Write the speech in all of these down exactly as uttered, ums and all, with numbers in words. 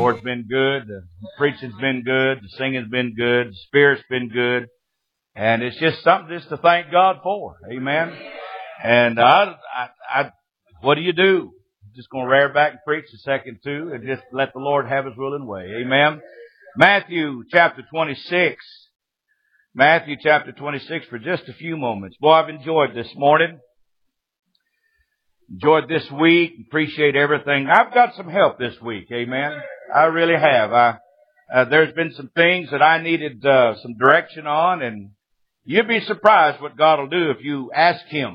Lord's been good. The preaching's been good. The singing's been good. The Spirit's been good. And it's just something just to thank God for. Amen. And I, I, I what do you do? Just going to rear back and preach a second too and just let the Lord have His will and way. Amen. Matthew chapter twenty-six. Matthew chapter twenty-six for just a few moments. Boy, I've enjoyed this morning. Enjoyed this week. Appreciate everything. I've got some help this week. Amen. I really have. I, uh, there's been some things that I needed uh, some direction on, and you'd be surprised what God will do if you ask Him.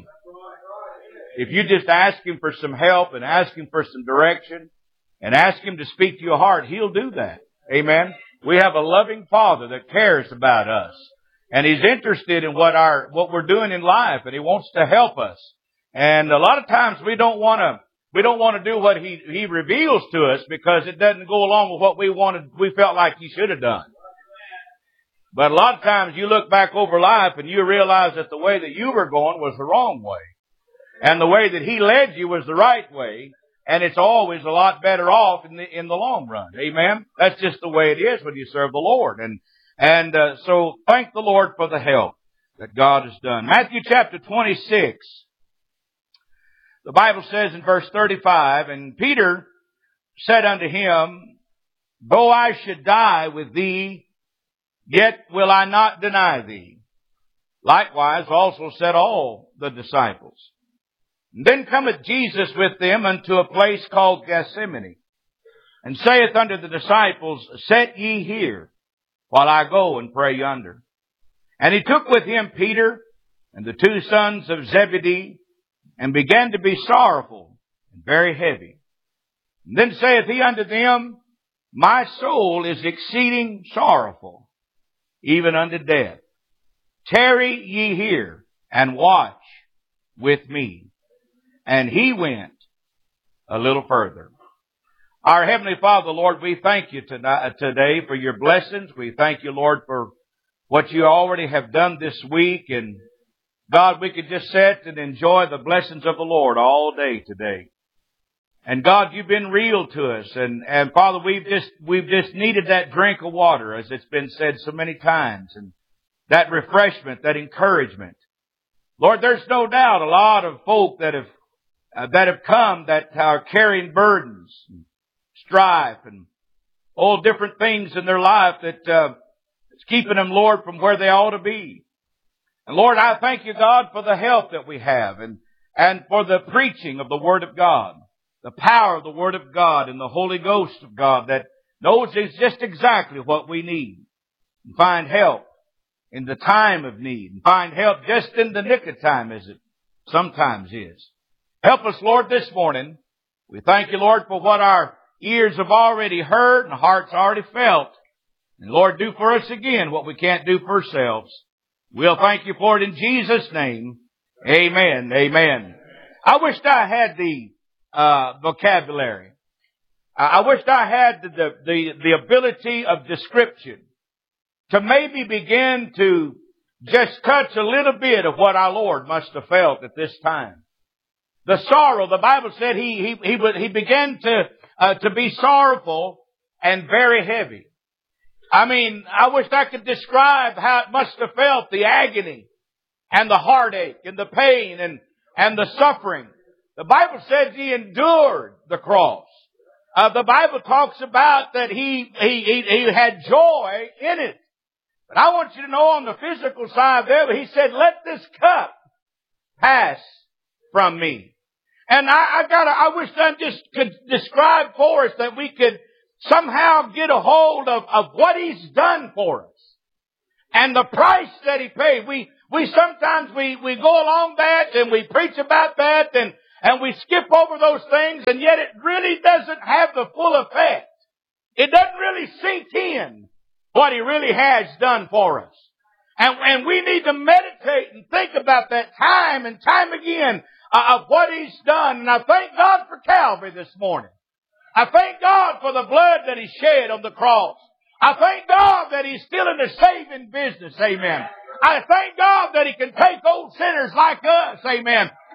If you just ask Him for some help and ask Him for some direction and ask Him to speak to your heart, He'll do that. Amen. We have a loving Father that cares about us, and He's interested in what our what we're doing in life, and He wants to help us. And a lot of times we don't want to, we don't want to do what he, he reveals to us because it doesn't go along with what we wanted, we felt like He should have done. But a lot of times you look back over life and you realize that the way that you were going was the wrong way. And the way that He led you was the right way. And it's always a lot better off in the, in the long run. Amen. That's just the way it is when you serve the Lord. And, and, uh, so thank the Lord for the help that God has done. Matthew chapter twenty-six. The Bible says in verse thirty-five, and Peter said unto Him, though I should die with Thee, yet will I not deny Thee. Likewise also said all the disciples. And then cometh Jesus with them unto a place called Gethsemane, and saith unto the disciples, set ye here, while I go and pray yonder. And He took with Him Peter and the two sons of Zebedee, and began to be sorrowful and very heavy. And then saith He unto them, my soul is exceeding sorrowful, even unto death. Tarry ye here, and watch with me. And He went a little further. Our Heavenly Father, Lord, we thank You tonight, today for Your blessings. We thank You, Lord, for what You already have done this week. And God, we could just sit and enjoy the blessings of the Lord all day today. And God, You've been real to us. And, and Father, we've just, we've just needed that drink of water, as it's been said so many times. And that refreshment, that encouragement. Lord, there's no doubt a lot of folk that have, uh, that have come that are carrying burdens, and strife, and all different things in their life that, uh, is keeping them, Lord, from where they ought to be. And Lord, I thank You, God, for the help that we have and, and for the preaching of the Word of God, the power of the Word of God and the Holy Ghost of God that knows just exactly what we need and find help in the time of need and find help just in the nick of time as it sometimes is. Help us, Lord, this morning. We thank You, Lord, for what our ears have already heard and hearts already felt. And Lord, do for us again what we can't do for ourselves. We'll thank You for it in Jesus' name. Amen. Amen. I wished I had the uh vocabulary. I wished I had the, the, the, the ability of description to maybe begin to just touch a little bit of what our Lord must have felt at this time. The sorrow, the Bible said He, he, he, he began to, uh, to be sorrowful and very heavy. I mean, I wish I could describe how it must have felt, the agony and the heartache and the pain and, and the suffering. The Bible says He endured the cross. Uh, the Bible talks about that he, he, he, he had joy in it. But I want you to know on the physical side there, He said, let this cup pass from me. And I, I gotta, I wish I just could describe for us that we could somehow get a hold of, of what He's done for us. And the price that He paid. We, we sometimes we, we go along that and we preach about that and, and we skip over those things, and yet it really doesn't have the full effect. It doesn't really sink in what He really has done for us. And, and we need to meditate and think about that time and time again uh, of what He's done. And I thank God for Calvary this morning. I thank God for the blood that He shed on the cross. I thank God that He's still in the saving business. Amen. I thank God that He can take old sinners like us. Amen.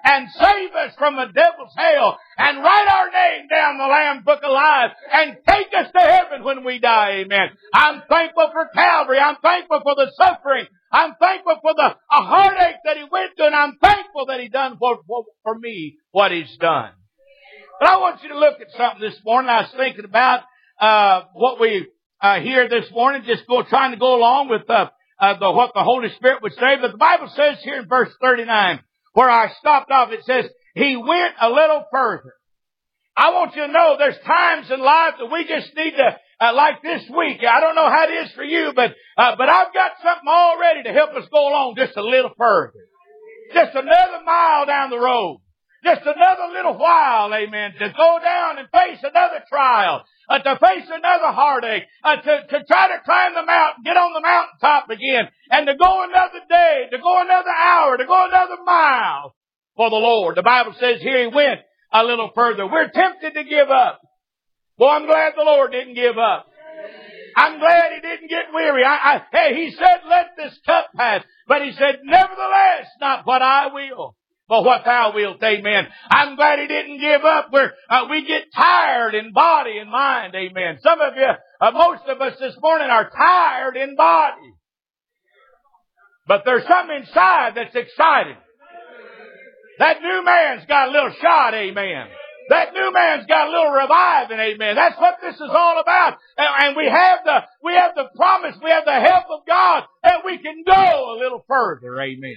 and save us from the devil's hell and write our name down the Lamb's Book of Life and take us to heaven when we die. Amen. I'm thankful for Calvary. I'm thankful for the suffering. I'm thankful for the a heartache that He went through, and I'm thankful that He done for, for, for me what He's done. But I want you to look at something this morning. I was thinking about uh what we uh hear this morning, just go trying to go along with uh, uh the what the Holy Spirit would say. But the Bible says here in verse thirty-nine, where I stopped off, it says, He went a little further. I want you to know there's times in life that we just need to, uh, like this week, I don't know how it is for you, but uh, but I've got something all ready to help us go along just a little further. Just another mile down the road. Just another little while, amen, to go down and face another trial, uh, to face another heartache, uh, to, to try to climb the mountain, get on the mountaintop again, and to go another day, to go another hour, to go another mile for the Lord. The Bible says here He went a little further. We're tempted to give up. Well, I'm glad the Lord didn't give up. I'm glad He didn't get weary. I, I, hey, He said, let this cup pass. But He said, nevertheless, not what I will, but what Thou wilt. Amen. I'm glad He didn't give up. We're, uh, we get tired in body and mind. Amen. Some of you, uh, most of us this morning are tired in body. But there's something inside that's excited. That new man's got a little shot. Amen. That new man's got a little reviving. Amen. That's what this is all about. And, and we have the, we have the promise, we have the help of God that we can go a little further. Amen.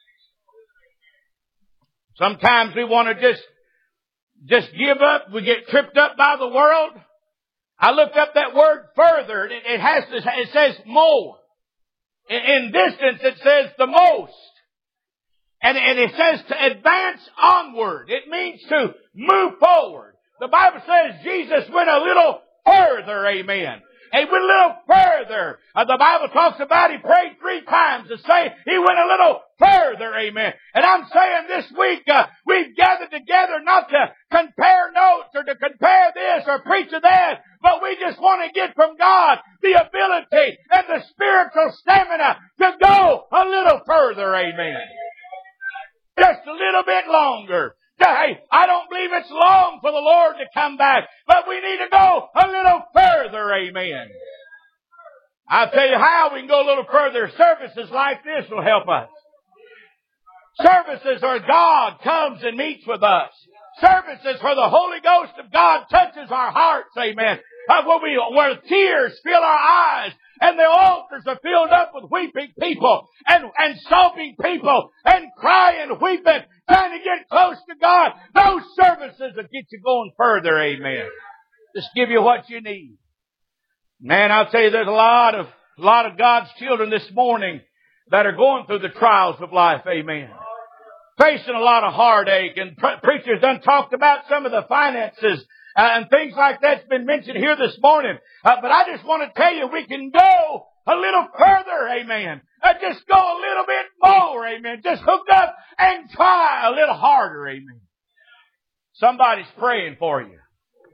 Sometimes we want to just, just give up. We get tripped up by the world. I looked up that word further. It, it has to, it says more. In, in distance it says the most. And, and it says to advance onward. It means to move forward. The Bible says Jesus went a little further. Amen. He went a little further. Uh, the Bible talks about He prayed three times to say He went a little further. Amen. And I'm saying this week, uh, we've gathered together not to compare notes or to compare this or preach of that, but we just want to get from God the ability and the spiritual stamina to go a little further. Amen. Just a little bit longer. Hey, I don't believe it's long for the Lord to come back, but we need to go a little further. Amen. I'll tell you how we can go a little further. Services like this will help us. Services where God comes and meets with us. Services where the Holy Ghost of God touches our hearts. Amen. Uh, where, we, where tears fill our eyes and the altars are filled up with weeping people and, and sobbing people and crying, weeping, trying to get close to God. Those services will get you going further. Amen. Just give you what you need. Man, I'll tell you, there's a lot of, a lot of God's children this morning that are going through the trials of life. Amen. Facing a lot of heartache, and pre- preachers done talked about some of the finances uh, and things like that's been mentioned here this morning. Uh, but I just want to tell you, we can go a little further. Amen. Uh, just go a little bit more. Amen. Just hook up and try a little harder. Amen. Somebody's praying for you.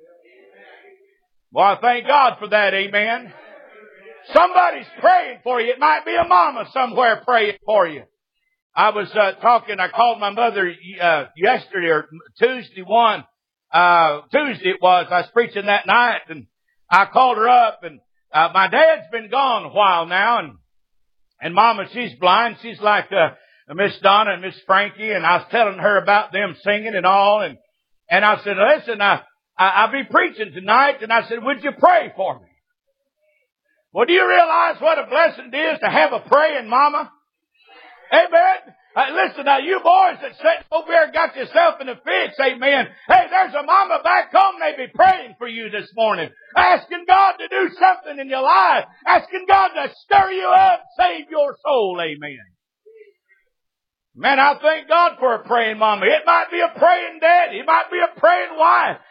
Well, I thank God for that. Amen. Somebody's praying for you. It might be a mama somewhere praying for you. I was uh, talking, I called my mother uh, yesterday or Tuesday one, uh, Tuesday it was, I was preaching that night, and I called her up, and uh, my dad's been gone a while now, and and Mama, she's blind, she's like uh, Miss Donna and Miss Frankie, and I was telling her about them singing and all, and and I said, listen, I, I, I'll be preaching tonight, and I said, would you pray for me? Well, do you realize what a blessing it is to have a praying mama? Amen. Uh, listen, now you boys that sat over there and got yourself in a fix, amen. Hey, there's a mama back home maybe praying for you this morning. Asking God to do something in your life. Asking God to stir you up, save your soul, amen. Man, I thank God for a praying mama. It might be a praying daddy. It might be a praying wife.